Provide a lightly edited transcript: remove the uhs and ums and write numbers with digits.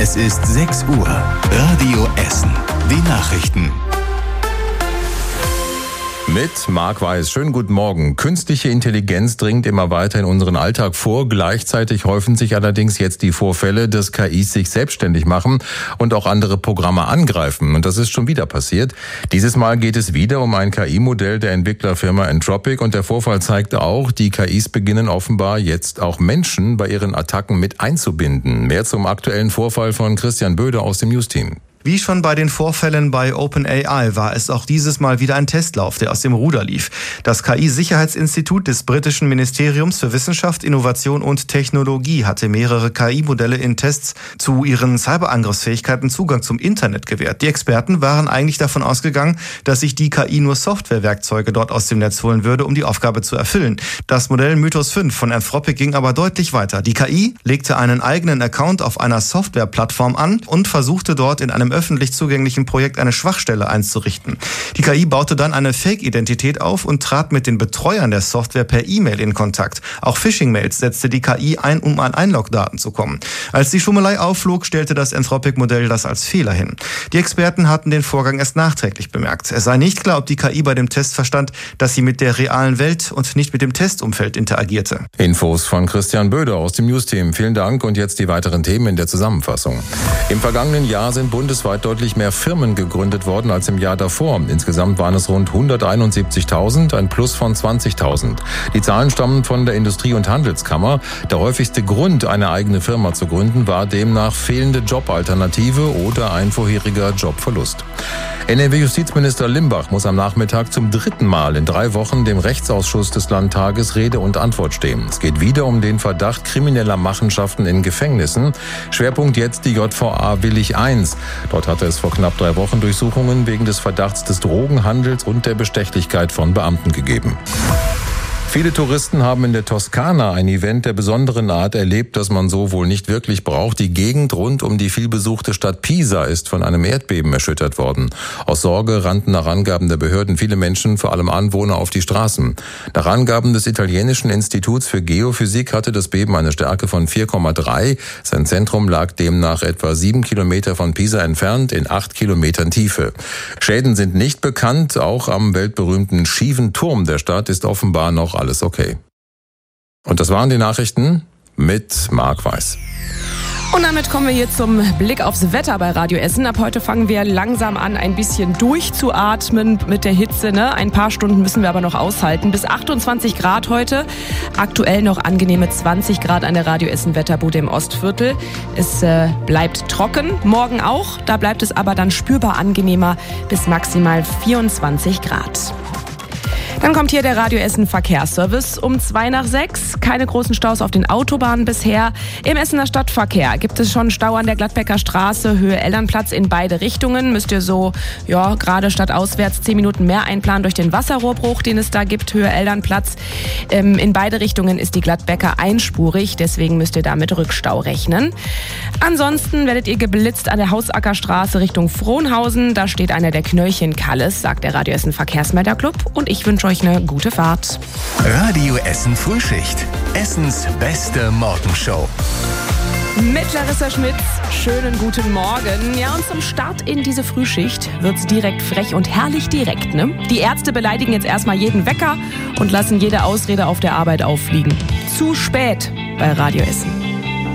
Es ist 6 Uhr. Radio Essen. Die Nachrichten. Mit Marc Weiß. Schönen guten Morgen. Künstliche Intelligenz dringt immer weiter in unseren Alltag vor. Gleichzeitig häufen sich allerdings jetzt die Vorfälle, dass KIs sich selbstständig machen und auch andere Programme angreifen. Und das ist schon wieder passiert. Dieses Mal geht es wieder um ein KI-Modell der Entwicklerfirma Anthropic. Und der Vorfall zeigte auch, die KIs beginnen offenbar jetzt auch Menschen bei ihren Attacken mit einzubinden. Mehr zum aktuellen Vorfall von Christian Böder aus dem News-Team. Wie schon bei den Vorfällen bei OpenAI war es auch dieses Mal wieder ein Testlauf, der aus dem Ruder lief. Das KI-Sicherheitsinstitut des britischen Ministeriums für Wissenschaft, Innovation und Technologie hatte mehrere KI-Modelle in Tests zu ihren Cyberangriffsfähigkeiten Zugang zum Internet gewährt. Die Experten waren eigentlich davon ausgegangen, dass sich die KI nur Softwarewerkzeuge dort aus dem Netz holen würde, um die Aufgabe zu erfüllen. Das Modell Mythos 5 von Anthropic ging aber deutlich weiter. Die KI legte einen eigenen Account auf einer Softwareplattform an und versuchte dort in einem öffentlich zugänglichen Projekt eine Schwachstelle einzurichten. Die KI baute dann eine Fake-Identität auf und trat mit den Betreuern der Software per E-Mail in Kontakt. Auch Phishing-Mails setzte die KI ein, um an Einlogdaten zu kommen. Als die Schummelei aufflog, stellte das Anthropic-Modell das als Fehler hin. Die Experten hatten den Vorgang erst nachträglich bemerkt. Es sei nicht klar, ob die KI bei dem Test verstand, dass sie mit der realen Welt und nicht mit dem Testumfeld interagierte. Infos von Christian Böder aus dem News-Team. Vielen Dank und jetzt die weiteren Themen in der Zusammenfassung. Im vergangenen Jahr sind bundesweit deutlich mehr Firmen gegründet worden als im Jahr davor. Insgesamt waren es rund 171.000, ein Plus von 20.000. Die Zahlen stammen von der Industrie- und Handelskammer. Der häufigste Grund, eine eigene Firma zu gründen, war demnach fehlende Jobalternative oder ein vorheriger Jobverlust. NRW-Justizminister Limbach muss am Nachmittag zum 3. Mal in 3 Wochen dem Rechtsausschuss des Landtages Rede und Antwort stehen. Es geht wieder um den Verdacht krimineller Machenschaften in Gefängnissen. Schwerpunkt jetzt die JVA Willich I. Dort hatte es vor knapp 3 Wochen Durchsuchungen wegen des Verdachts des Drogenhandels und der Bestechlichkeit von Beamten gegeben. Viele Touristen haben in der Toskana ein Event der besonderen Art erlebt, das man so wohl nicht wirklich braucht. Die Gegend rund um die vielbesuchte Stadt Pisa ist von einem Erdbeben erschüttert worden. Aus Sorge rannten nach Angaben der Behörden viele Menschen, vor allem Anwohner, auf die Straßen. Nach Angaben des italienischen Instituts für Geophysik hatte das Beben eine Stärke von 4,3. Sein Zentrum lag demnach etwa 7 Kilometer von Pisa entfernt, in 8 Kilometern Tiefe. Schäden sind nicht bekannt. Auch am weltberühmten schiefen Turm der Stadt ist offenbar noch alles okay. Und das waren die Nachrichten mit Marc Weiß. Und damit kommen wir hier zum Blick aufs Wetter bei Radio Essen. Ab heute fangen wir langsam an, ein bisschen durchzuatmen mit der Hitze. Ein paar Stunden müssen wir aber noch aushalten. Bis 28 Grad heute. Aktuell noch angenehme 20 Grad an der Radio Essen Wetterbude im Ostviertel. Es bleibt trocken, morgen auch. Da bleibt es aber dann spürbar angenehmer bis maximal 24 Grad. Dann kommt hier der Radio Essen Verkehrsservice um 5:55. Keine großen Staus auf den Autobahnen bisher. Im Essener Stadtverkehr gibt es schon Stau an der Gladbecker Straße, Höhe Ellernplatz in beide Richtungen. Müsst ihr so, gerade stadtauswärts 10 Minuten mehr einplanen durch den Wasserrohrbruch, den es da gibt, Höhe Ellernplatz. In beide Richtungen ist die Gladbecker einspurig, deswegen müsst ihr da mit Rückstau rechnen. Ansonsten werdet ihr geblitzt an der Hausackerstraße Richtung Frohnhausen. Da steht einer der Knöllchen Kalles, sagt der Radio Essen Verkehrsmelderclub. Und ich wünsche euch eine gute Fahrt. Radio Essen Frühschicht. Essens beste Morgenshow. Mit Larissa Schmitz, schönen guten Morgen. Ja, und zum Start in diese Frühschicht wird's direkt frech und herrlich direkt, ne? Die Ärzte beleidigen jetzt erstmal jeden Wecker und lassen jede Ausrede auf der Arbeit auffliegen. Zu spät bei Radio Essen.